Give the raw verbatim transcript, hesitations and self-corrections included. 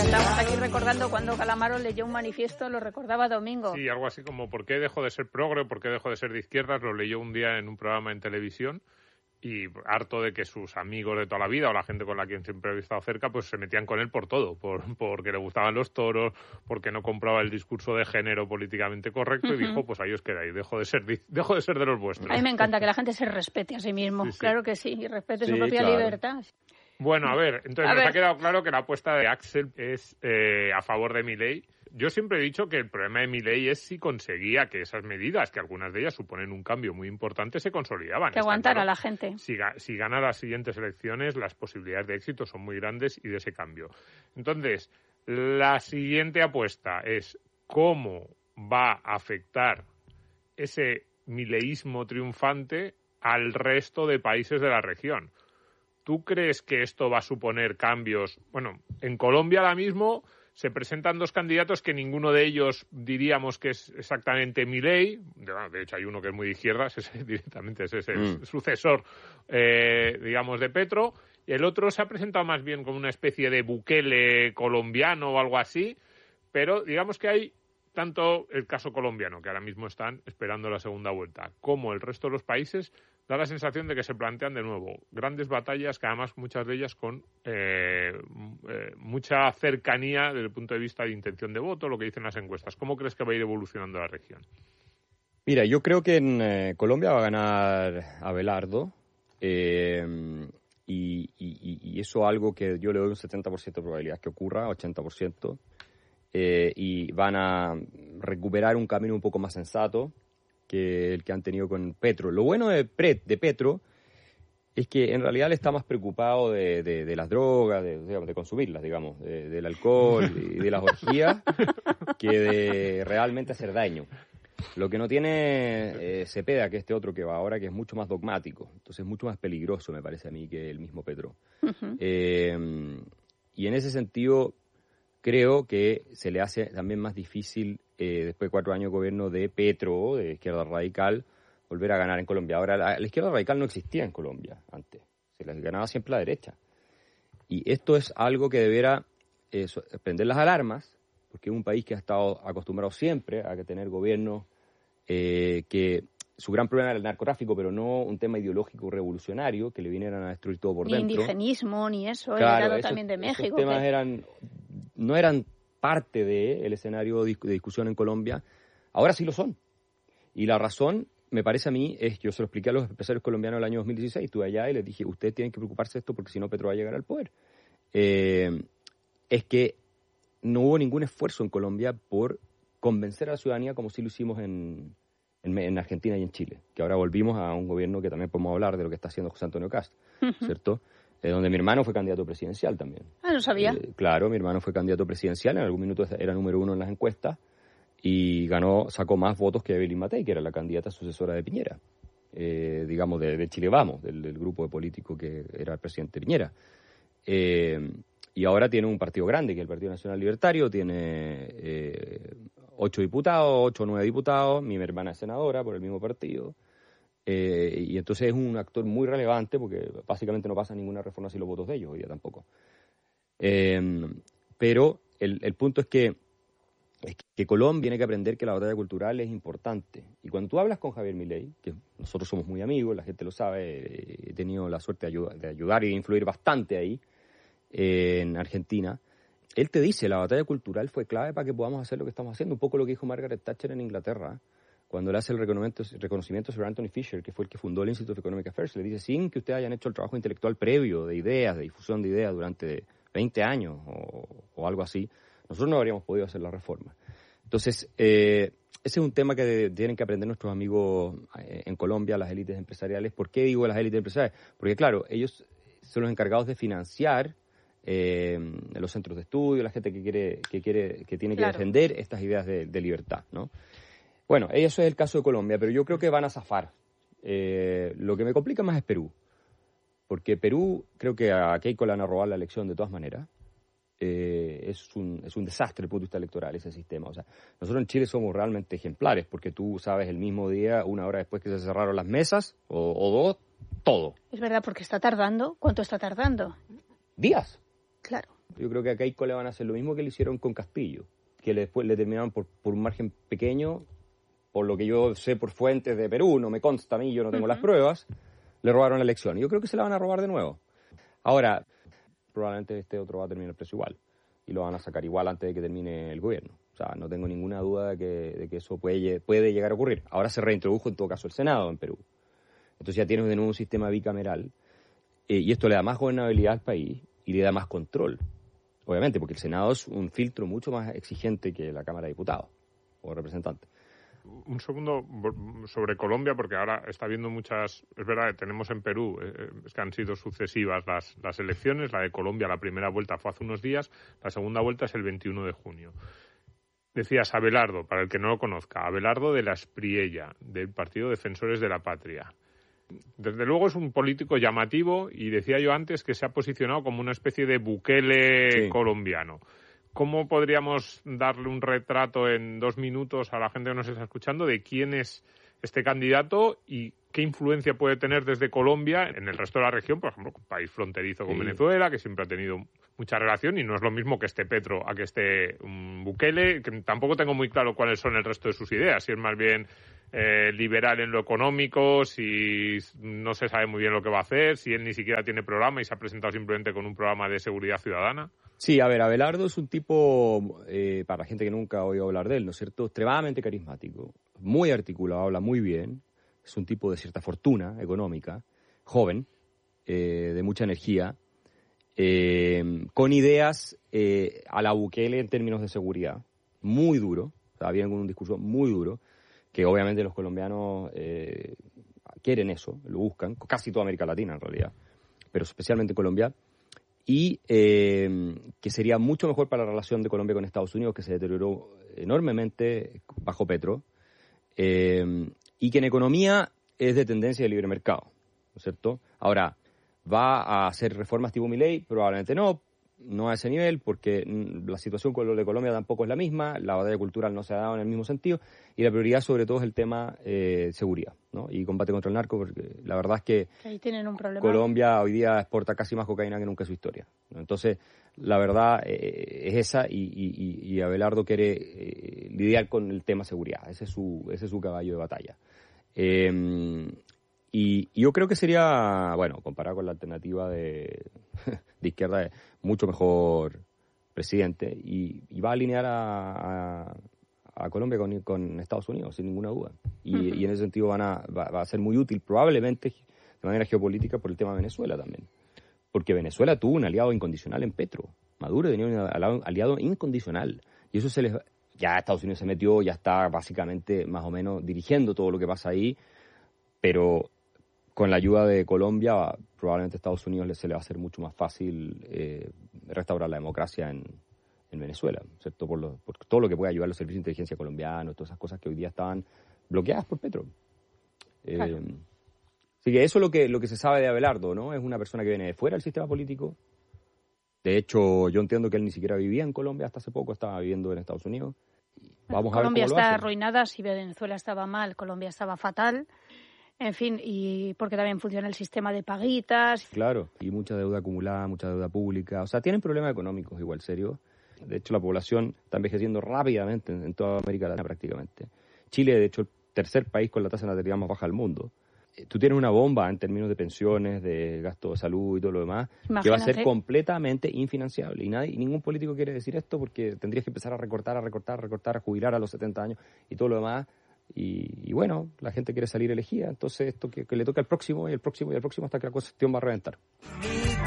Estamos aquí recordando cuando Calamaro leyó un manifiesto, lo recordaba Domingo. Sí, algo así como ¿por qué dejó de ser progre, por qué dejó de ser de izquierdas? Lo leyó un día en un programa en televisión y harto de que sus amigos de toda la vida o la gente con la que siempre había estado cerca pues se metían con él por todo, por porque le gustaban los toros, porque no compraba el discurso de género políticamente correcto. Uh-huh. Y dijo, pues ahí os quedáis, dejo de ser de, dejo de ser de los vuestros. A mí me encanta que la gente se respete a sí mismo, sí, sí. Claro que sí, y respete sí, su propia claro. libertad. Bueno, a ver, entonces a nos ver. ha quedado claro que la apuesta de Axel es eh, a favor de Milei. Yo siempre he dicho que el problema de Milei es si conseguía que esas medidas, que algunas de ellas suponen un cambio muy importante, se consolidaban. Que aguantara a la gente. Si, si gana las siguientes elecciones, las posibilidades de éxito son muy grandes y de ese cambio. Entonces, la siguiente apuesta es cómo va a afectar ese mileísmo triunfante al resto de países de la región. ¿Tú crees que esto va a suponer cambios? Bueno, en Colombia ahora mismo se presentan dos candidatos que ninguno de ellos diríamos que es exactamente Milei. De hecho, hay uno que es muy de izquierdas, ese directamente ese es el mm. sucesor, eh, digamos, de Petro. Y el otro se ha presentado más bien como una especie de Bukele colombiano o algo así. Pero digamos que hay tanto el caso colombiano, que ahora mismo están esperando la segunda vuelta, como el resto de los países, da la sensación de que se plantean de nuevo grandes batallas, que además muchas de ellas con eh, eh, mucha cercanía desde el punto de vista de intención de voto, lo que dicen las encuestas. ¿Cómo crees que va a ir evolucionando la región? Mira, yo creo que en eh, Colombia va a ganar Abelardo, eh, y, y, y eso algo que yo le doy un setenta por ciento de probabilidad que ocurra, ochenta por ciento, eh, y van a recuperar un camino un poco más sensato que el que han tenido con Petro. Lo bueno de, Pre, de Petro es que en realidad él está más preocupado de, de, de las drogas, de, de consumirlas, digamos, de, del alcohol y de las orgías, que de realmente hacer daño. Lo que no tiene eh, Cepeda, que este otro que va ahora, que es mucho más dogmático. Entonces es mucho más peligroso, me parece a mí, que el mismo Petro. Uh-huh. Eh, y en ese sentido, creo que se le hace también más difícil, eh, después de cuatro años de gobierno de Petro, de izquierda radical, volver a ganar en Colombia. Ahora, la, la izquierda radical no existía en Colombia antes. Se la ganaba siempre la derecha. Y esto es algo que deberá eh, prender las alarmas, porque es un país que ha estado acostumbrado siempre a que tener gobiernos eh, que su gran problema era el narcotráfico, pero no un tema ideológico revolucionario que le vinieran a destruir todo por ni dentro. Ni indigenismo, ni eso, claro, heredado esos, también de México. Esos temas que... eran, no eran parte del escenario de discusión en Colombia, ahora sí lo son. Y la razón, me parece a mí, es yo se lo expliqué a los empresarios colombianos el año dos mil dieciséis, estuve allá y les dije, ustedes tienen que preocuparse de esto porque si no Petro va a llegar al poder. Eh, es que no hubo ningún esfuerzo en Colombia por convencer a la ciudadanía como sí lo hicimos en, en, en Argentina y en Chile, que ahora volvimos a un gobierno que también podemos hablar de lo que está haciendo José Antonio Cast, uh-huh. ¿cierto? Eh, donde mi hermano fue candidato presidencial también. Ah, no sabía. Eh, claro, mi hermano fue candidato presidencial, en algún minuto era número uno en las encuestas y ganó, sacó más votos que Evelyn Matei, que era la candidata sucesora de Piñera, eh, digamos, de, de Chile Vamos, del, del grupo de políticos que era el presidente Piñera. Eh, y ahora tiene un partido grande, que es el Partido Nacional Libertario, tiene eh, ocho diputados, ocho o nueve diputados, mi hermana es senadora por el mismo partido. Eh, y entonces es un actor muy relevante porque básicamente no pasa ninguna reforma sin los votos de ellos, hoy día tampoco. Eh, pero el, el punto es que, es que Colombia tiene que aprender que la batalla cultural es importante. Y cuando tú hablas con Javier Milei, que nosotros somos muy amigos, la gente lo sabe, he tenido la suerte de, ayuda, de ayudar y de influir bastante ahí eh, en Argentina, él te dice, la batalla cultural fue clave para que podamos hacer lo que estamos haciendo, un poco lo que dijo Margaret Thatcher en Inglaterra, cuando le hace el reconocimiento, reconocimiento sobre Anthony Fisher, que fue el que fundó el Institute of Economic Affairs, le dice, sin que ustedes hayan hecho el trabajo intelectual previo de ideas, de difusión de ideas durante veinte años o, o algo así, nosotros no habríamos podido hacer la reforma. Entonces, eh, ese es un tema que de, tienen que aprender nuestros amigos eh, en Colombia, las élites empresariales. ¿Por qué digo las élites empresariales? Porque, claro, ellos son los encargados de financiar eh, los centros de estudio, la gente que quiere, que quiere, que tiene claro. que defender estas ideas de, de libertad, ¿no? Bueno, eso es el caso de Colombia, pero yo creo que van a zafar. Eh, lo que me complica más es Perú, porque Perú, creo que a Keiko le van a robar la elección de todas maneras. Eh, es un es un desastre desde el punto de vista electoral ese sistema. O sea, nosotros en Chile somos realmente ejemplares, porque tú sabes el mismo día, una hora después que se cerraron las mesas, o, o dos, todo. Es verdad, porque está tardando. ¿Cuánto está tardando? Días. Claro. Yo creo que a Keiko le van a hacer lo mismo que le hicieron con Castillo, que le, después le terminaron por, por un margen pequeño, por lo que yo sé por fuentes de Perú, no me consta a mí, yo no tengo uh-huh. las pruebas, le robaron la elección. Y yo creo que se la van a robar de nuevo. Ahora, probablemente este otro va a terminar el precio igual, y lo van a sacar igual antes de que termine el gobierno. O sea, no tengo ninguna duda de que, de que eso puede, puede llegar a ocurrir. Ahora se reintrodujo en todo caso el Senado en Perú. Entonces ya tienes de nuevo un sistema bicameral, eh, y esto le da más gobernabilidad al país y le da más control. Obviamente, porque el Senado es un filtro mucho más exigente que la Cámara de Diputados o representantes. Un segundo sobre Colombia, porque ahora está habiendo muchas... Es verdad que tenemos en Perú, eh, es que han sido sucesivas las, las elecciones. La de Colombia, la primera vuelta fue hace unos días, la segunda vuelta es el veintiuno de junio. Decías Abelardo, para el que no lo conozca, Abelardo de la Espriella, del Partido Defensores de la Patria. Desde luego es un político llamativo y decía yo antes que se ha posicionado como una especie de Bukele sí. colombiano. ¿Cómo podríamos darle un retrato en dos minutos a la gente que nos está escuchando de quién es este candidato y qué influencia puede tener desde Colombia en el resto de la región? Por ejemplo, un país fronterizo con sí. Venezuela, que siempre ha tenido mucha relación, y no es lo mismo que esté Petro a que esté um, Bukele, que tampoco tengo muy claro cuáles son el resto de sus ideas, si es más bien eh, liberal en lo económico, si no se sabe muy bien lo que va a hacer, si él ni siquiera tiene programa y se ha presentado simplemente con un programa de seguridad ciudadana. Sí, a ver, Abelardo es un tipo, eh, para la gente que nunca ha oído hablar de él, ¿no es cierto?, extremadamente carismático, muy articulado, habla muy bien, es un tipo de cierta fortuna económica, joven, eh, de mucha energía, eh, con ideas eh, a la Bukele en términos de seguridad, muy duro, o sea, viene con un discurso muy duro, que obviamente los colombianos eh, quieren eso, lo buscan, casi toda América Latina en realidad, pero especialmente Colombia, y eh, que sería mucho mejor para la relación de Colombia con Estados Unidos, que se deterioró enormemente bajo Petro, eh, y que en economía es de tendencia de libre mercado, ¿no es cierto? Ahora, ¿va a hacer reformas tipo Milei? Probablemente no, no a ese nivel, porque la situación con lo de Colombia tampoco es la misma, la batalla cultural no se ha dado en el mismo sentido, y la prioridad sobre todo es el tema eh, seguridad, ¿no? Y combate contra el narco, porque la verdad es que ahí tienen un problema. Colombia hoy día exporta casi más cocaína que nunca en su historia, ¿no? Entonces, la verdad eh, es esa, y, y, y Abelardo quiere eh, lidiar con el tema seguridad, ese es su, ese es su caballo de batalla. Eh, Y, y yo creo que sería, bueno, comparado con la alternativa de, de izquierda, mucho mejor presidente, y, y va a alinear a, a, a Colombia con, con Estados Unidos, sin ninguna duda. Y, uh-huh. y en ese sentido van a, va, va a ser muy útil, probablemente de manera geopolítica, por el tema de Venezuela también. Porque Venezuela tuvo un aliado incondicional en Petro. Maduro tenía un aliado incondicional. Y eso se les... Ya Estados Unidos se metió, ya está básicamente más o menos dirigiendo todo lo que pasa ahí, pero... con la ayuda de Colombia, probablemente a Estados Unidos se le va a hacer mucho más fácil eh, restaurar la democracia en, en Venezuela, ¿cierto? Por, lo, por todo lo que puede ayudar los servicios de inteligencia colombianos, todas esas cosas que hoy día estaban bloqueadas por Petro. Eh, claro. Así que eso es lo que, lo que se sabe de Abelardo, ¿no? Es una persona que viene de fuera del sistema político. De hecho, yo entiendo que él ni siquiera vivía en Colombia hasta hace poco, estaba viviendo en Estados Unidos. Vamos a Colombia ver cómo está arruinada, si Venezuela estaba mal, Colombia estaba fatal. En fin, y porque también funciona el sistema de paguitas. Claro, y mucha deuda acumulada, mucha deuda pública. O sea, tienen problemas económicos igual, serio. De hecho, la población está envejeciendo rápidamente en, en toda América Latina prácticamente. Chile, de hecho, el tercer país con la tasa de natalidad más baja del mundo. Tú tienes una bomba en términos de pensiones, de gasto de salud y todo lo demás, imagínate, que va a ser completamente infinanciable. Y nadie, ningún político quiere decir esto, porque tendrías que empezar a recortar, a recortar, a recortar, a jubilar a los setenta años y todo lo demás. Y, y bueno, la gente quiere salir elegida, entonces esto que, que le toca al próximo y el próximo y el próximo hasta que la cuestión va a reventar.